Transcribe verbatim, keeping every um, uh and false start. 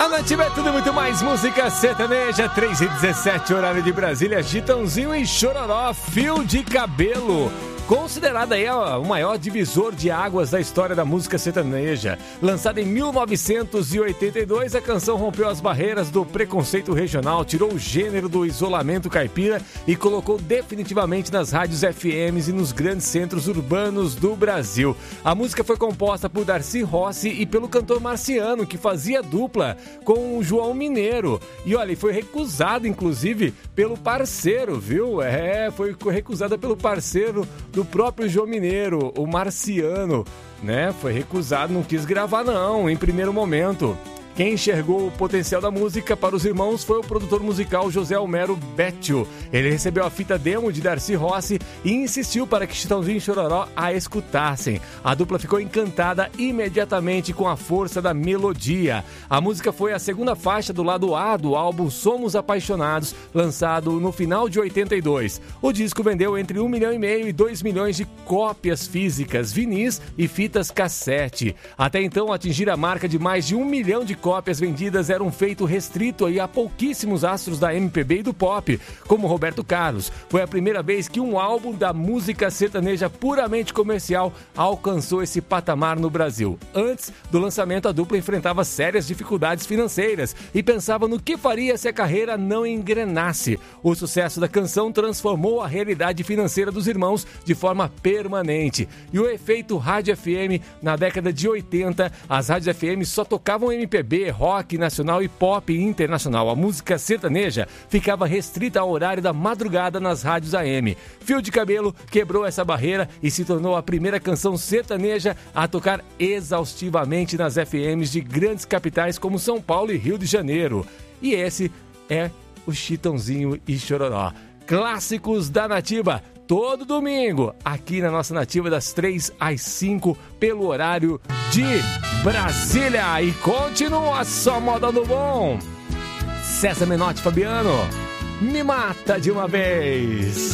A Nativa é tudo e muito mais música sertaneja, três e dezessete, horário de Brasília, Chitãozinho e Chororó, Fio de Cabelo. Considerada aí o maior divisor de águas da história da música sertaneja. Lançada em mil novecentos e oitenta e dois, a canção rompeu as barreiras do preconceito regional, tirou o gênero do isolamento caipira e colocou definitivamente nas rádios F Ms e nos grandes centros urbanos do Brasil. A música foi composta por Darcy Rossi e pelo cantor Marciano, que fazia dupla com o João Mineiro. E olha, foi recusada inclusive pelo parceiro, viu? É, foi recusada pelo parceiro do próprio João Mineiro, o Marciano, né? Foi recusado, não quis gravar não, em primeiro momento. Quem enxergou o potencial da música para os irmãos foi o produtor musical José Homero Bétio. Ele recebeu a fita demo de Darcy Rossi e insistiu para que Chitãozinho e Chororó a escutassem. A dupla ficou encantada imediatamente com a força da melodia. A música foi a segunda faixa do lado A do álbum Somos Apaixonados, lançado no final de oitenta e dois. O disco vendeu entre um milhão e meio e dois milhões de cópias físicas, vinis e fitas cassete. Até então, atingir a marca de mais de um milhão de cópias vendidas era um feito restrito aí a pouquíssimos astros da M P B e do pop, como Roberto Carlos. Foi a primeira vez que um álbum da música sertaneja puramente comercial alcançou esse patamar no Brasil. Antes do lançamento, a dupla enfrentava sérias dificuldades financeiras e pensava no que faria se a carreira não engrenasse. O sucesso da canção transformou a realidade financeira dos irmãos de forma permanente. E o efeito rádio F M, na década de oitenta, as rádios F M só tocavam M P B, rock nacional e pop internacional. A música sertaneja ficava restrita ao horário da madrugada nas rádios A M. Fio de Cabelo quebrou essa barreira e se tornou a primeira canção sertaneja a tocar exaustivamente nas F Ms de grandes capitais como São Paulo e Rio de Janeiro. E esse é o Chitãozinho e Chororó. Clássicos da Nativa, todo domingo, aqui na nossa Nativa, das três às cinco, pelo horário de Brasília. E continua só moda do bom. César Menotti, Fabiano, me mata de uma vez.